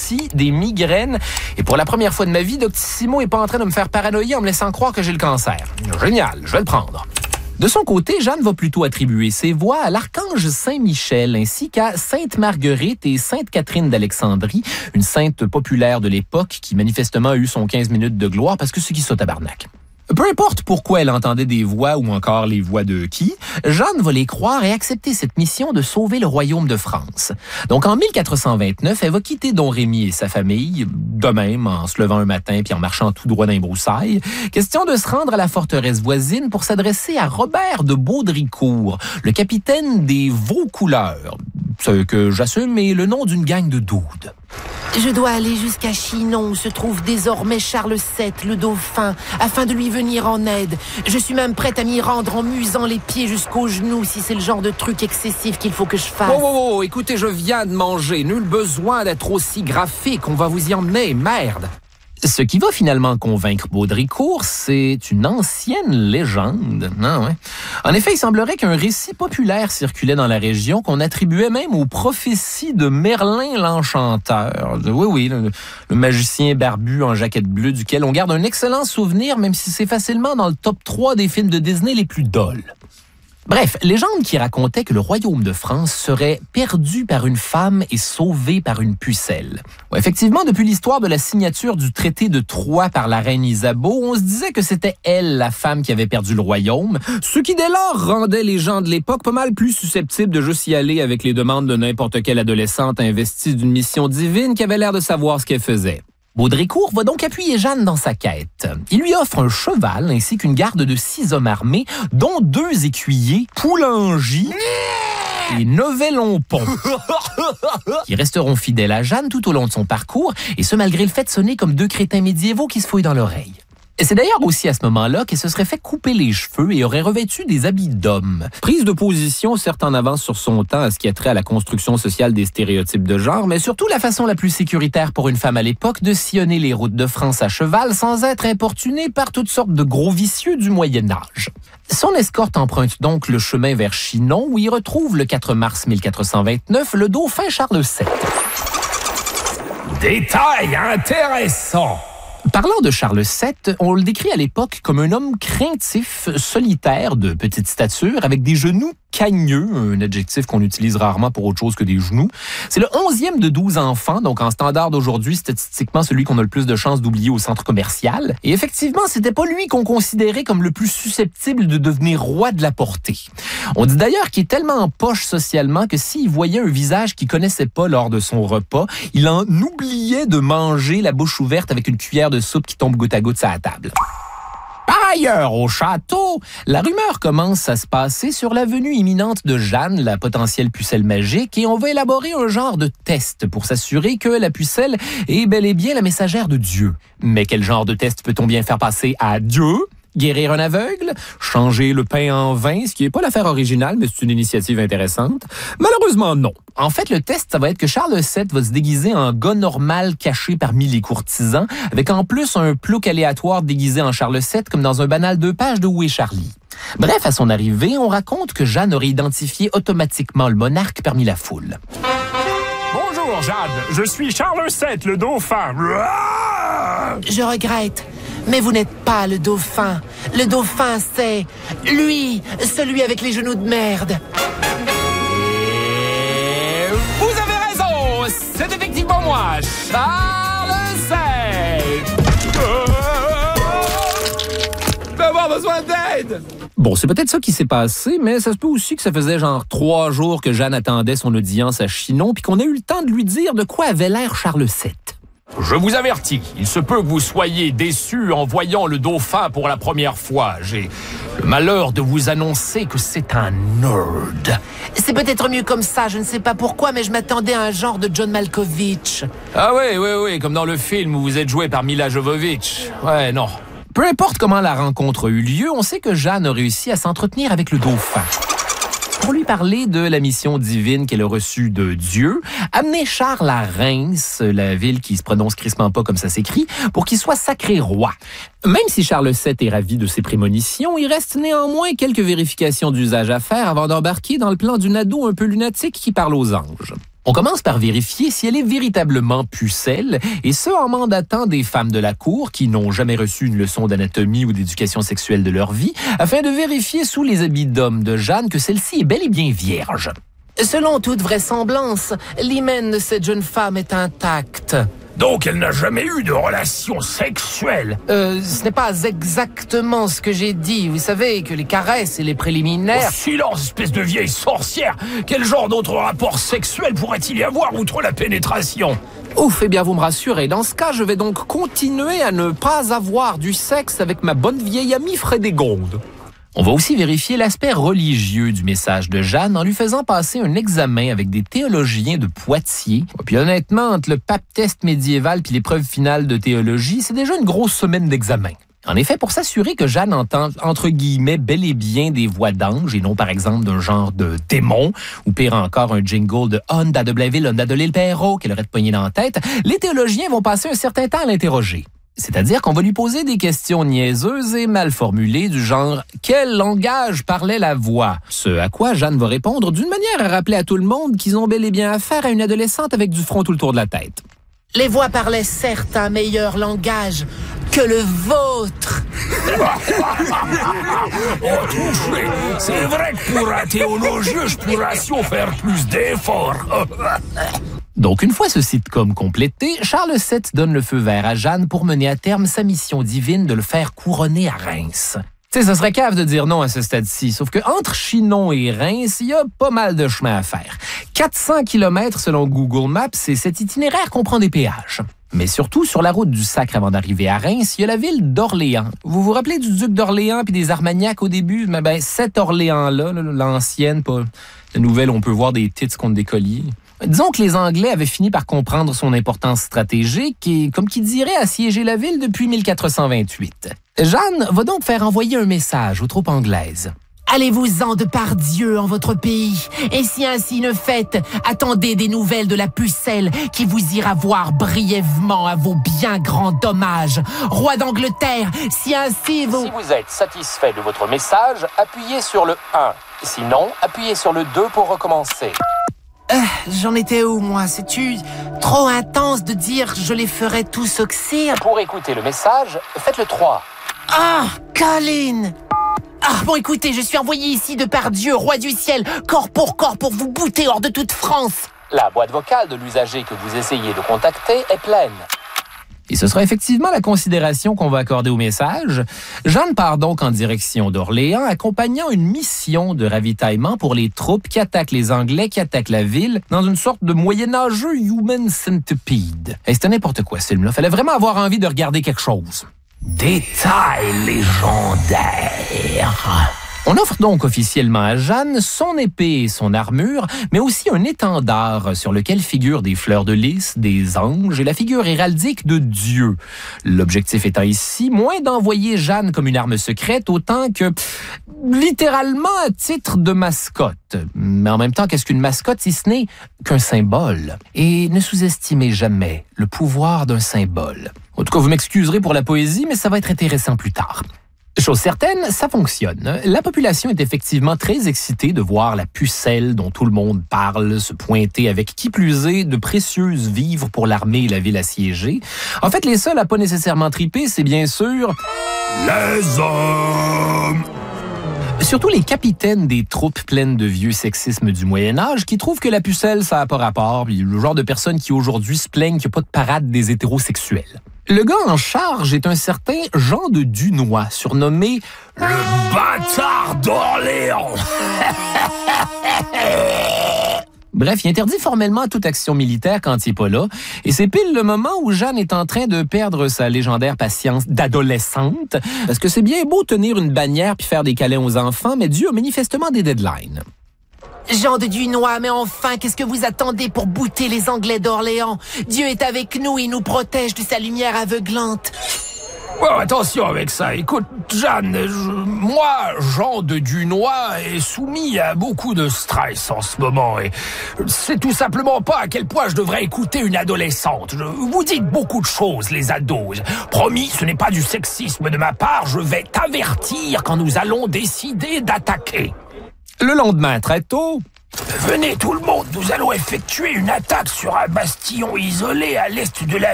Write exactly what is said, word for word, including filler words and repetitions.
aussi des migraines. Et pour la première fois de ma vie, Doctissimo est pas en train de me faire paranoïer en me laissant croire que j'ai le cancer. Génial, je vais le prendre. De son côté, Jeanne va plutôt attribuer ses voix à l'archange Saint-Michel ainsi qu'à Sainte Marguerite et Sainte Catherine d'Alexandrie, une sainte populaire de l'époque qui manifestement a eu son quinze minutes de gloire parce que c'est qui ça tabarnak. Peu importe pourquoi elle entendait des voix ou encore les voix de qui, Jeanne va les croire et accepter cette mission de sauver le royaume de France. Donc en mille quatre cent vingt-neuf, elle va quitter Don Rémy et sa famille, de même en se levant un matin puis en marchant tout droit dans les broussailles. Question de se rendre à la forteresse voisine pour s'adresser à Robert de Baudricourt, le capitaine des Vaucouleurs, ce que j'assume est le nom d'une gang de doudes. Je dois aller jusqu'à Chinon où se trouve désormais Charles sept, le dauphin, afin de lui venir en aide. Je suis même prête à m'y rendre en musant les pieds jusqu'aux genoux si c'est le genre de truc excessif qu'il faut que je fasse. Oh, oh, oh, écoutez, je viens de manger. Nul besoin d'être aussi graphique. On va vous y emmener, merde. Ce qui va finalement convaincre Baudricourt, c'est une ancienne légende. Non, ouais. En effet, il semblerait qu'un récit populaire circulait dans la région qu'on attribuait même aux prophéties de Merlin l'Enchanteur. Oui, oui, le, le magicien barbu en jaquette bleue duquel on garde un excellent souvenir, même si c'est facilement dans le top trois des films de Disney les plus dolls. Bref, légende qui racontait que le royaume de France serait perdu par une femme et sauvé par une pucelle. Ouais, effectivement, depuis l'histoire de la signature du traité de Troyes par la reine Isabeau, on se disait que c'était elle, la femme, qui avait perdu le royaume, ce qui dès lors rendait les gens de l'époque pas mal plus susceptibles de juste y aller avec les demandes de n'importe quelle adolescente investie d'une mission divine qui avait l'air de savoir ce qu'elle faisait. Baudricourt va donc appuyer Jeanne dans sa quête. Il lui offre un cheval ainsi qu'une garde de six hommes armés, dont deux écuyers, Poulangy et Neuvellonpont, qui resteront fidèles à Jeanne tout au long de son parcours, et ce malgré le fait de sonner comme deux crétins médiévaux qui se fouillent dans l'oreille. Et c'est d'ailleurs aussi à ce moment-là qu'elle se serait fait couper les cheveux et aurait revêtu des habits d'homme. Prise de position, certes en avance sur son temps à ce qui a trait à la construction sociale des stéréotypes de genre, mais surtout la façon la plus sécuritaire pour une femme à l'époque de sillonner les routes de France à cheval sans être importunée par toutes sortes de gros vicieux du Moyen-Âge. Son escorte emprunte donc le chemin vers Chinon où il retrouve le quatre mars mille quatre cent vingt-neuf le dauphin Charles sept. Détail intéressant! Parlant de Charles sept, on le décrit à l'époque comme un homme craintif, solitaire, de petite stature, avec des genoux cagneux, un adjectif qu'on utilise rarement pour autre chose que des genoux. C'est le onzième de douze enfants, donc en standard d'aujourd'hui, statistiquement celui qu'on a le plus de chances d'oublier au centre commercial. Et effectivement, c'était pas lui qu'on considérait comme le plus susceptible de devenir roi de la portée. On dit d'ailleurs qu'il est tellement en poche socialement que s'il voyait un visage qu'il connaissait pas lors de son repas, il en oubliait de manger la bouche ouverte avec une cuillère de soupe qui tombe goutte à goutte sur la table. Par ailleurs, au château, la rumeur commence à se passer sur la venue imminente de Jeanne, la potentielle pucelle magique, et on va élaborer un genre de test pour s'assurer que la pucelle est bel et bien la messagère de Dieu. Mais quel genre de test peut-on bien faire passer à Dieu? Guérir un aveugle? Changer le pain en vin, ce qui n'est pas l'affaire originale, mais c'est une initiative intéressante? Malheureusement, non. En fait, le test, ça va être que Charles sept va se déguiser en gars normal caché parmi les courtisans, avec en plus un plouc aléatoire déguisé en Charles sept, comme dans un banal deux pages de Où est Charlie? Bref, à son arrivée, on raconte que Jeanne aurait identifié automatiquement le monarque parmi la foule. Bonjour, Jeanne. Je suis Charles sept, le dauphin. Je regrette, mais vous n'êtes pas le dauphin. Le dauphin, c'est lui, celui avec les genoux de merde. Et vous avez raison, c'est effectivement moi, Charles sept. Je vais avoir besoin d'aide. Bon, c'est peut-être ça qui s'est passé, mais ça se peut aussi que ça faisait genre trois jours que Jeanne attendait son audience à Chinon, puis qu'on a eu le temps de lui dire de quoi avait l'air Charles sept. Je vous avertis, il se peut que vous soyez déçus en voyant le dauphin pour la première fois. J'ai le malheur de vous annoncer que c'est un nerd. C'est peut-être mieux comme ça, je ne sais pas pourquoi, mais je m'attendais à un genre de John Malkovich. Ah oui, oui, oui, comme dans le film où vous êtes joué par Mila Jovovich. Ouais, non. Peu importe comment la rencontre a eu lieu, on sait que Jeanne a réussi à s'entretenir avec le dauphin. Pour lui parler de la mission divine qu'elle a reçue de Dieu, amener Charles à Reims, la ville qui se prononce crissement pas comme ça s'écrit, pour qu'il soit sacré roi. Même si Charles sept est ravi de ses prémonitions, il reste néanmoins quelques vérifications d'usage à faire avant d'embarquer dans le plan d'une ado un peu lunatique qui parle aux anges. On commence par vérifier si elle est véritablement pucelle, et ce en mandatant des femmes de la cour qui n'ont jamais reçu une leçon d'anatomie ou d'éducation sexuelle de leur vie, afin de vérifier sous les habits d'homme de Jeanne que celle-ci est bel et bien vierge. Selon toute vraisemblance, l'hymen de cette jeune femme est intact. Donc elle n'a jamais eu de relation sexuelle. Euh, ce n'est pas exactement ce que j'ai dit. Vous savez que les caresses et les préliminaires... Oh, silence, espèce de vieille sorcière! Quel genre d'autre rapport sexuel pourrait-il y avoir outre la pénétration? Ouf, eh bien vous me rassurez. Dans ce cas, je vais donc continuer à ne pas avoir du sexe avec ma bonne vieille amie Frédégonde. On va aussi vérifier l'aspect religieux du message de Jeanne en lui faisant passer un examen avec des théologiens de Poitiers. Puis honnêtement, entre le pape test médiéval puis l'épreuve finale de théologie, c'est déjà une grosse semaine d'examen. En effet, pour s'assurer que Jeanne entend, entre guillemets, bel et bien des voix d'ange et non, par exemple, d'un genre de démon, ou pire encore, un jingle de « Honda de Blainville, Honda de l'île Perrault » qu'elle aurait de poigner dans la tête, les théologiens vont passer un certain temps à l'interroger. C'est-à-dire qu'on va lui poser des questions niaiseuses et mal formulées du genre « Quel langage parlait la voix ?» Ce à quoi Jeanne va répondre d'une manière à rappeler à tout le monde qu'ils ont bel et bien affaire à une adolescente avec du front tout le tour de la tête. Les voix parlaient certes un meilleur langage que le vôtre. Oh, touché! C'est vrai que pour un théologien, je pourrais si faire plus d'efforts. Donc, une fois ce sitcom complété, Charles sept donne le feu vert à Jeanne pour mener à terme sa mission divine de le faire couronner à Reims. Tu sais, ça serait cave de dire non à ce stade-ci, sauf que entre Chinon et Reims, il y a pas mal de chemin à faire. quatre cents kilomètres selon Google Maps, et cet itinéraire comprend des péages. Mais surtout, sur la route du Sacre avant d'arriver à Reims, il y a la ville d'Orléans. Vous vous rappelez du duc d'Orléans puis des Armagnacs au début? Mais ben, cette Orléans-là, l'ancienne, pas la nouvelle, on peut voir des titres contre des colliers. Disons que les Anglais avaient fini par comprendre son importance stratégique et, comme qui dirait, assiéger la ville depuis mille quatre cent vingt-huit. Jeanne va donc faire envoyer un message aux troupes anglaises. Allez-vous-en de par Dieu en votre pays, et si ainsi ne faites, attendez des nouvelles de la pucelle qui vous ira voir brièvement à vos bien grands dommages. Roi d'Angleterre, si ainsi vous... Si vous êtes satisfait de votre message, appuyez sur le un. Sinon, appuyez sur le deux pour recommencer. Euh, j'en étais où, moi? C'est-tu trop intense de dire je les ferais tous oxyre? Pour écouter le message, faites le trois. Ah, Colin! Ah, bon, écoutez, je suis envoyé ici de par Dieu, roi du ciel, corps pour corps, pour vous bouter hors de toute France. La boîte vocale de l'usager que vous essayez de contacter est pleine. Et ce sera effectivement la considération qu'on va accorder au message. Jeanne part donc en direction d'Orléans, accompagnant une mission de ravitaillement pour les troupes qui attaquent les Anglais, qui attaquent la ville, dans une sorte de moyenâgeux human centipede. Et c'était n'importe quoi, ce film-là. Fallait vraiment avoir envie de regarder quelque chose. Détail légendaire. On offre donc officiellement à Jeanne son épée et son armure, mais aussi un étendard sur lequel figurent des fleurs de lys, des anges et la figure héraldique de Dieu. L'objectif étant ici moins d'envoyer Jeanne comme une arme secrète, autant que littéralement à titre de mascotte. Mais en même temps, qu'est-ce qu'une mascotte si ce n'est qu'un symbole? Et ne sous-estimez jamais le pouvoir d'un symbole. En tout cas, vous m'excuserez pour la poésie, mais ça va être intéressant plus tard. Chose certaine, ça fonctionne. La population est effectivement très excitée de voir la pucelle dont tout le monde parle se pointer avec qui plus est de précieuses vivres pour l'armée et la ville assiégée. En fait, les seuls à pas nécessairement triper, c'est bien sûr... les hommes! Surtout les capitaines des troupes pleines de vieux sexisme du Moyen-Âge qui trouvent que la pucelle, ça n'a pas rapport, puis le genre de personnes qui aujourd'hui se plaignent qu'il n'y a pas de parade des hétérosexuels. Le gars en charge est un certain Jean de Dunois, surnommé le bâtard d'Orléans. Bref, il interdit formellement toute action militaire quand il n'est pas là, et c'est pile le moment où Jeanne est en train de perdre sa légendaire patience d'adolescente, parce que c'est bien beau tenir une bannière puis faire des câlins aux enfants, mais Dieu a manifestement des deadlines. Jean de Dunois, mais enfin, qu'est-ce que vous attendez pour bouter les Anglais d'Orléans? Dieu est avec nous et nous protège de sa lumière aveuglante. Oh, attention avec ça. Écoute, Jeanne, je, moi, Jean de Dunois, est soumis à beaucoup de stress en ce moment et c'est tout simplement pas à quel point je devrais écouter une adolescente. Je, vous dites beaucoup de choses, les ados. Promis, ce n'est pas du sexisme de ma part. Je vais t'avertir quand nous allons décider d'attaquer. Le lendemain, très tôt, Venez tout le monde, nous allons effectuer une attaque sur un bastion isolé à l'est de la